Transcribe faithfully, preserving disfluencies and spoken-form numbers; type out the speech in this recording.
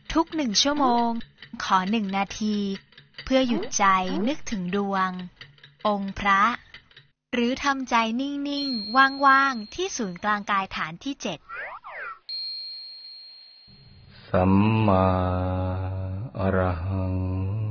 ทุกหนึ่งชั่วโมงขอหนึ่งนาทีเพื่อหยุดใจนึกถึงดวงองค์พระหรือทำใจนิ่งๆว่างๆที่ศูนย์กลางกายฐานที่เจ็ดสัมมาอรหัง